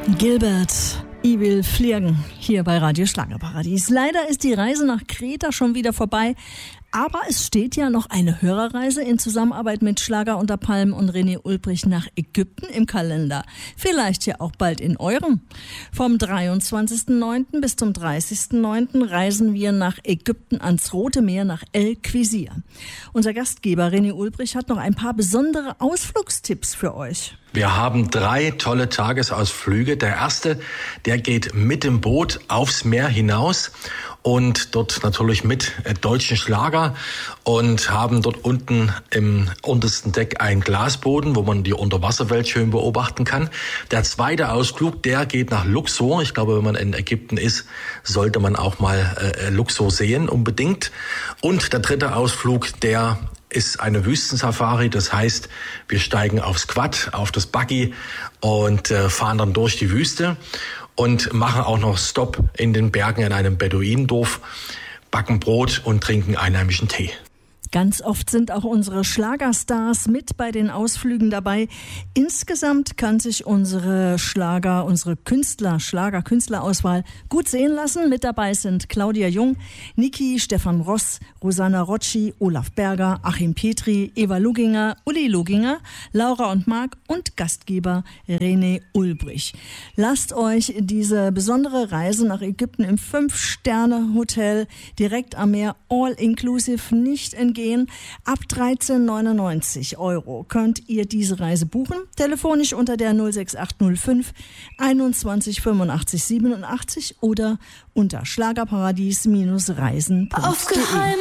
Gilbert, ich will fliegen, hier bei Radio Schlagerparadies. Leider ist die Reise nach Kreta schon wieder vorbei, aber es steht ja noch eine Hörerreise in Zusammenarbeit mit Schlager unter Palmen und René Ulbrich nach Ägypten im Kalender. Vielleicht ja auch bald in eurem. Vom 23.09. bis zum 30.09. reisen wir nach Ägypten ans Rote Meer, nach El Quisir. Unser Gastgeber René Ulbrich hat noch ein paar besondere Ausflugstipps für euch. Wir haben 3 tolle Tagesausflüge. Der erste, der geht mit dem Boot aufs Meer hinaus und dort natürlich mit deutschen Schlager und haben dort unten im untersten Deck einen Glasboden, wo man die Unterwasserwelt schön beobachten kann. Der zweite Ausflug, der geht nach Luxor. Ich glaube, wenn man in Ägypten ist, sollte man auch mal Luxor sehen, unbedingt. Und der dritte Ausflug, der ist eine Wüstensafari, das heißt, wir steigen aufs Quad, auf das Buggy und fahren dann durch die Wüste und machen auch noch Stopp in den Bergen in einem Beduinendorf, backen Brot und trinken einheimischen Tee. Ganz oft sind auch unsere Schlagerstars mit bei den Ausflügen dabei. Insgesamt kann sich unsere Schlagerkünstlerauswahl gut sehen lassen. Mit dabei sind Claudia Jung, Niki, Stefan Ross, Rosanna Rocci, Olaf Berger, Achim Petri, Eva Luginger, Uli Luginger, Laura und Marc und Gastgeber René Ulbrich. Lasst euch diese besondere Reise nach Ägypten im 5-Sterne-Hotel direkt am Meer, all inclusive, nicht entgehen. Ab 13,99 € könnt ihr diese Reise buchen. Telefonisch unter der 06805 21 85 87 oder unter schlagerparadies-reisen.de.